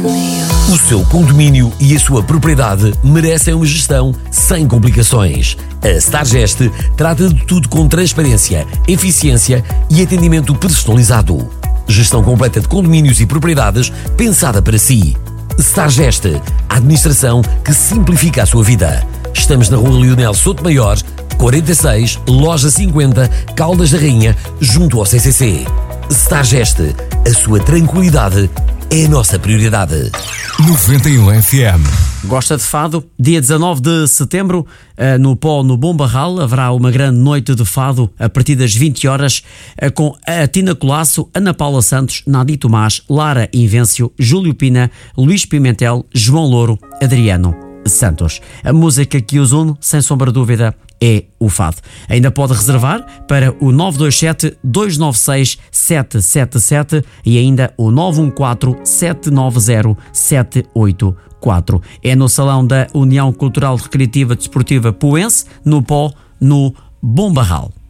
O seu condomínio e a sua propriedade merecem uma gestão sem complicações. A Stargest trata de tudo com transparência, eficiência e atendimento personalizado. Gestão completa de condomínios e propriedades pensada para si. Stargest, a administração que simplifica a sua vida. Estamos na Rua Leonel Souto Maior, 46, Loja 50, Caldas da Rainha, junto ao CCC. Stargest, a sua tranquilidade é a nossa prioridade. 91 FM. Gosta de fado? Dia 19 de setembro, no Pó, no Bom Barral, haverá uma grande noite de fado a partir das 20 horas, com a Tina Colasso, Ana Paula Santos, Nadi Tomás, Lara Invencio, Júlio Pina, Luís Pimentel, João Louro, Adriano Santos. A música que os une, sem sombra de dúvida, é o fado. Ainda pode reservar para o 927-296-777 e ainda o 914-790-784. É no Salão da União Cultural Recreativa Desportiva Poense, no Pó, no Bom Barral.